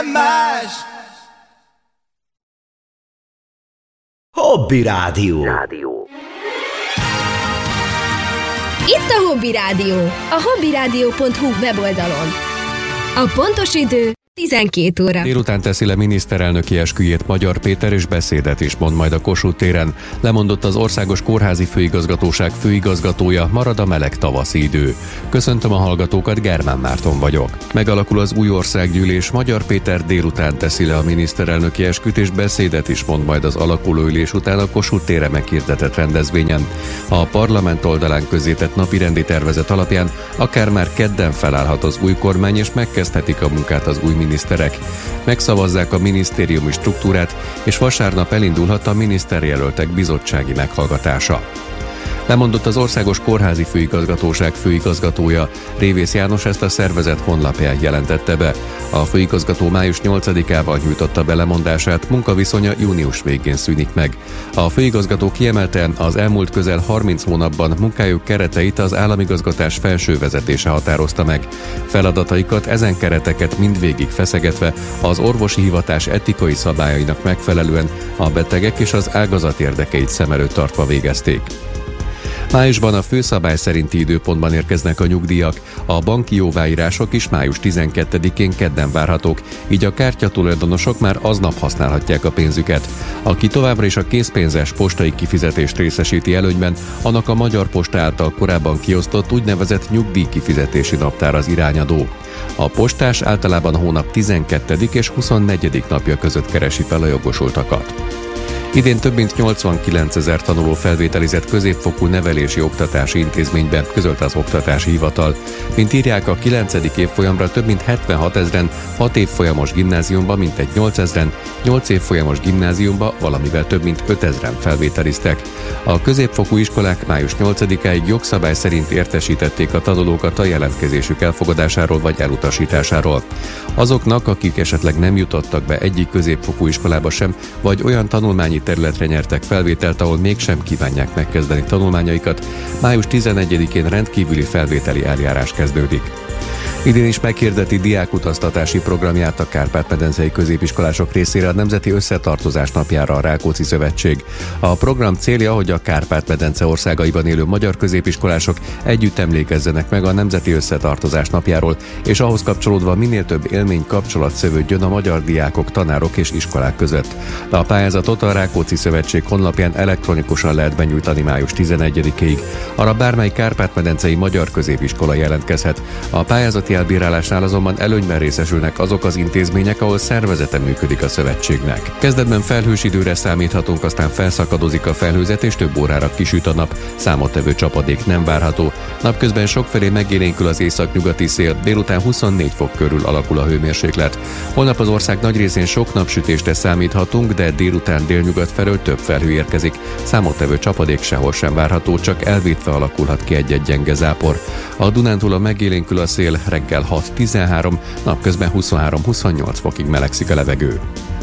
Hobby Rádió. Itt a Hobby Rádió, a hobbyradio.hu weboldalon. A pontos idő 12 óra. Délután teszi le miniszterelnöki esküjét Magyar Péter, és beszédet is mond majd a Kossuth téren. Lemondott az Országos Kórházi Főigazgatóság főigazgatója, marad a meleg tavaszi idő. Köszöntöm a hallgatókat, Germán Márton vagyok. Megalakul az új országgyűlés, Magyar Péter délután teszi le a miniszterelnöki esküt, és beszédet is mond majd az alakuló ülés után a Kossuth téren meghirdetett rendezvényen. A parlament oldalán közzétett napirendi tervezet alapján akár már kedden felállhat az új kormány, és megkezdhetik a munkát az új miniszterek. Megszavazzák a minisztériumi struktúrát, és vasárnap elindulhat a miniszterjelöltek bizottsági meghallgatása. Lemondott az Országos Kórházi Főigazgatóság főigazgatója. Révész János ezt a szervezet honlapján jelentette be. A főigazgató május 8-ával nyújtotta be lemondását, munkaviszonya június végén szűnik meg. A főigazgató kiemelte, az elmúlt közel 30 hónapban munkájuk kereteit az államigazgatás felső vezetése határozta meg. Feladataikat, ezen kereteket mindvégig feszegetve az orvosi hivatás etikai szabályainak megfelelően a betegek és az ágazat érdekeit szem előtt tartva végezték. Májusban a főszabály szerinti időpontban érkeznek a nyugdíjak, a banki jóváírások is május 12-én kedden várhatók, így a kártyatulajdonosok már aznap használhatják a pénzüket. Aki továbbra is a készpénzes postai kifizetést részesíti előnyben, annak a Magyar Posta által korábban kiosztott úgynevezett nyugdíjkifizetési naptár az irányadó. A postás általában a hónap 12. és 24. napja között keresi fel a jogosultakat. Idén több mint 89 000 tanuló felvételizett középfokú nevelési oktatási intézménybe, közölte az Oktatási Hivatal. Mint írják, a 9. évfolyamra több mint 76 000-en, 6 évfolyamos gimnáziumba mintegy 8 000-en, 8 évfolyamos gimnáziumba valamivel több mint 5 000-en felvételiztek. A középfokú iskolák május 8-áig jogszabály szerint értesítették a tanulókat a jelentkezésük elfogadásáról vagy elutasításáról. Azoknak, akik esetleg nem jutottak be egyik középfokú iskolába sem, vagy olyan tanulmányi területre nyertek felvételt, ahol mégsem kívánják megkezdeni tanulmányaikat, május 11-én rendkívüli felvételi eljárás kezdődik. Idén is meghirdeti diákutaztatási programját a kárpát-medencei középiskolások részére a Nemzeti Összetartozás napjára a Rákóczi Szövetség. A program célja, hogy a Kárpát-medence országaiban élő magyar középiskolások együtt emlékezzenek meg a Nemzeti Összetartozás napjáról, és ahhoz kapcsolódva minél több élmény kapcsolat szövődjön a magyar diákok, tanárok és iskolák között. A pályázatot a Rákóczi Szövetség honlapján elektronikusan lehet benyújtani május 11-ig. Arra bármely kárpát-medencei magyar középiskola jelentkezhet. A pályázati elbírálásnál azonban előnyben részesülnek azok az intézmények, ahol szervezete működik a szövetségnek. Kezdetben felhős időre számíthatunk, aztán felszakadozik a felhőzet és több órára kisüt a nap, számottevő csapadék nem várható. Napközben sokfelé megélénkül az északnyugati szél, délután 24 fok körül alakul a hőmérséklet. Holnap az ország nagy részén sok napsütésre számíthatunk, de délután délnyugat felől több felhő érkezik. Számottevő csapadék sehol sem várható, csak elvétve alakulhat ki egy-egy gyenge zápor. A Dunántúlon megélénkül a szél, reggel 6-13, napközben 23-28 fokig melegszik a levegő.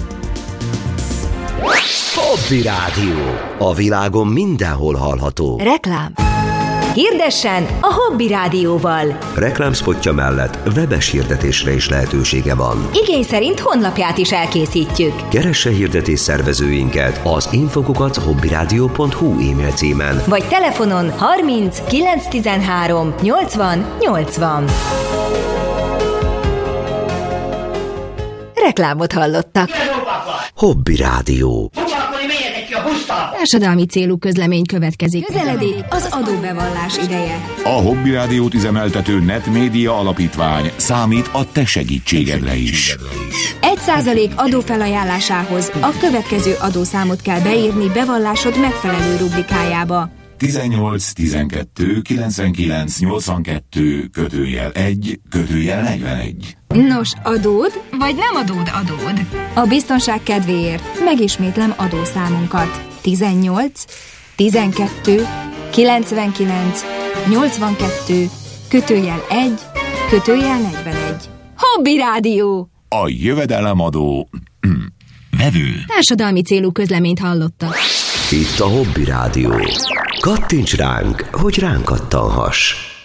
Hobby Rádió. A világon mindenhol hallható. Reklám. Hirdessen a Hobby Rádióval. Reklámspotja mellett webes hirdetésre is lehetősége van. Igény szerint honlapját is elkészítjük. Keresse hirdetés szervezőinket az info@hobbyradio.hu e-mail címen, vagy telefonon 30 913 80 80. Reklámot hallottak. Hobby Rádió. Társadalmi célú közlemény következik. Közeledik az adóbevallás ideje. A Hobby Rádiót üzemeltető Netmédia Alapítvány számít a te segítségedre is. 1% adófelajánlásához a következő adószámot kell beírni bevallásod megfelelő rubrikájába. 18 12 99 82 *1 *41. Nos, adód, vagy nem adód? A biztonság kedvéért megismétlem adószámunkat. 18 12 99 82 *1 *41. Hobby Rádió! A jövedelemadó vevő. Társadalmi célú közleményt hallottak. Itt a Hobby Rádió. Kattints ránk, hogy ránk kattanhass.